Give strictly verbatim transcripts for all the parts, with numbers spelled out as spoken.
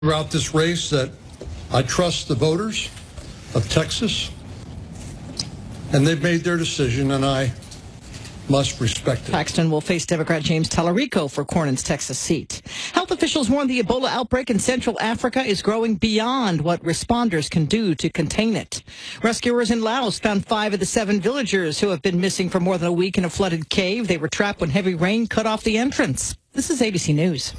throughout this race that I trust the voters of Texas, and they've made their decision, and I must respect it. Paxton will face Democrat James Tallarico for Cornyn's Texas seat. Health officials warn the Ebola outbreak in Central Africa is growing beyond what responders can do to contain it. Rescuers in Laos found five of the seven villagers who have been missing for more than a week in a flooded cave. They were trapped when heavy rain cut off the entrance. This is A B C News.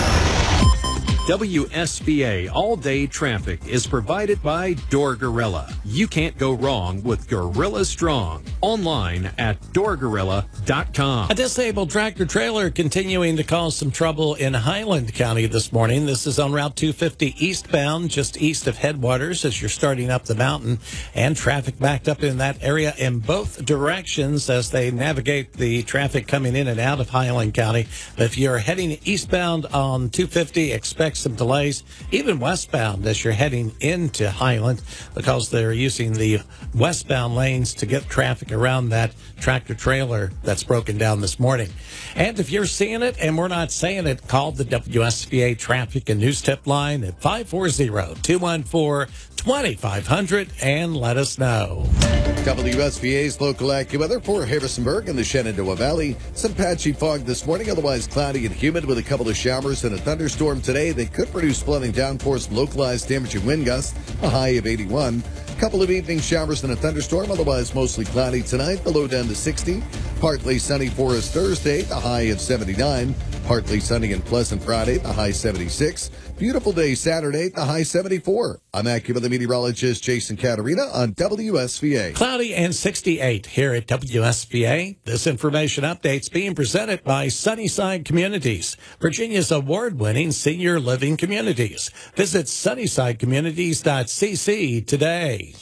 W S B A All-Day Traffic is provided by Door Gorilla. You can't go wrong with Gorilla Strong. Online at door gorilla dot com. A disabled tractor trailer continuing to cause some trouble in Highland County this morning. This is on Route two fifty eastbound, just east of Headwaters as you're starting up the mountain, and traffic backed up in that area in both directions as they navigate the traffic coming in and out of Highland County. But if you're heading eastbound on two fifty, expect some delays, even westbound as you're heading into Highland, because they're using the westbound lanes to get traffic around that tractor trailer that's broken down this morning. And if you're seeing it and we're not saying it, call the W S B A Traffic and News Tip line at five four zero, two one four, two five zero zero and let us know. W S B A's local AccuWeather for Harrisonburg and the Shenandoah Valley. Some patchy fog this morning, otherwise cloudy and humid with a couple of showers and a thunderstorm today. They could produce flooding downpours and localized damaging wind gusts, a high of eighty-one. Couple of evening showers and a thunderstorm, otherwise mostly cloudy tonight, the low down to sixty. Partly sunny for us Thursday, the high of seventy-nine. Partly sunny and pleasant Friday, the high seventy-six. Beautiful day Saturday, the high seventy-four. I'm AccuWeather meteorologist Jason Caterina on W S B A. Cloudy and sixty-eight here at W S B A. This information update's being presented by Sunnyside Communities, Virginia's award-winning senior living communities. Visit sunnyside communities dot c c today.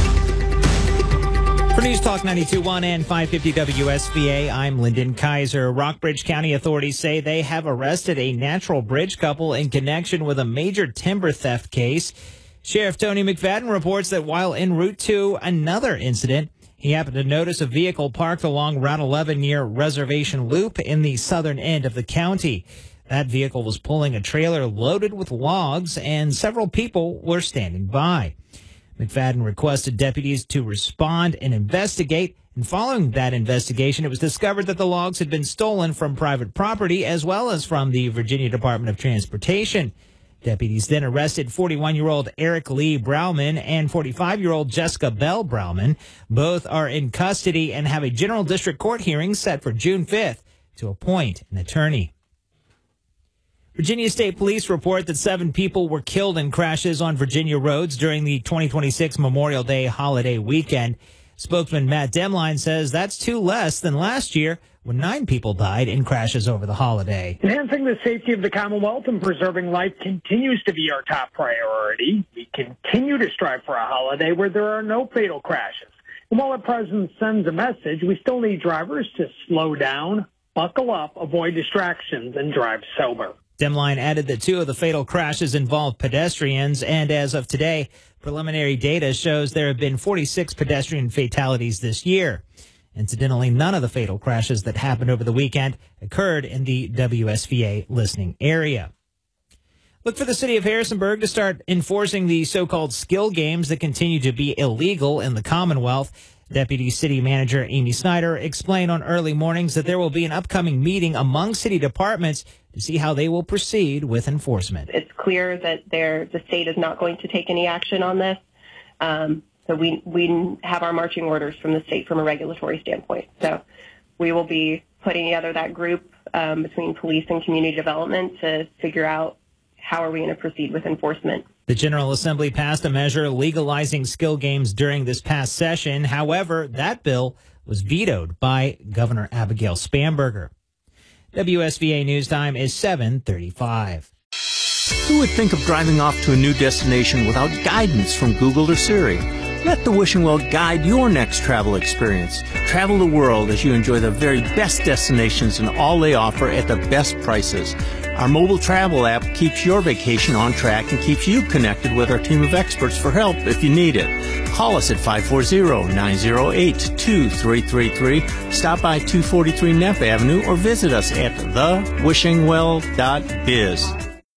For News Talk ninety-two point one and five fifty W S B A, I'm Lyndon Kaiser. Rockbridge County authorities say they have arrested a Natural Bridge couple in connection with a major timber theft case. Sheriff Tony McFadden reports that while en route to another incident, he happened to notice a vehicle parked along Route eleven near Reservation Loop in the southern end of the county. That vehicle was pulling a trailer loaded with logs, and several people were standing by. McFadden requested deputies to respond and investigate, and following that investigation, it was discovered that the logs had been stolen from private property as well as from the Virginia Department of Transportation. Deputies then arrested forty-one-year-old Eric Lee Brauman and forty-five-year-old Jessica Bell Brauman. Both are in custody and have a general district court hearing set for June fifth to appoint an attorney. Virginia State Police report that seven people were killed in crashes on Virginia roads during the twenty twenty-six Memorial Day holiday weekend. Spokesman Matt Demline says that's two less than last year, when nine people died in crashes over the holiday. Enhancing the safety of the Commonwealth and preserving life continues to be our top priority. We continue to strive for a holiday where there are no fatal crashes. And while the president sends a message, we still need drivers to slow down, buckle up, avoid distractions, and drive sober. Demline added that two of the fatal crashes involved pedestrians, and as of today, preliminary data shows there have been forty-six pedestrian fatalities this year. Incidentally, none of the fatal crashes that happened over the weekend occurred in the W S B A listening area. Look for the city of Harrisonburg to start enforcing the so-called skill games that continue to be illegal in the Commonwealth. Deputy City Manager Amy Snyder explained on Early Mornings that there will be an upcoming meeting among city departments to see how they will proceed with enforcement. It's clear that the state is not going to take any action on this. Um, so we, we have our marching orders from the state from a regulatory standpoint. So we will be putting together that group um, between police and community development to figure out how are we going to proceed with enforcement. The General Assembly passed a measure legalizing skill games during this past session. However, that bill was vetoed by Governor Abigail Spanberger. W S B A News Time is seven thirty-five. Who would think of driving off to a new destination without guidance from Google or Siri? Let the Wishing Well guide your next travel experience. Travel the world as you enjoy the very best destinations and all they offer at the best prices. Our mobile travel app keeps your vacation on track and keeps you connected with our team of experts for help if you need it. Call us at five four zero, nine zero eight, two three three three, stop by two forty-three Neff Avenue, or visit us at the wishing well dot biz.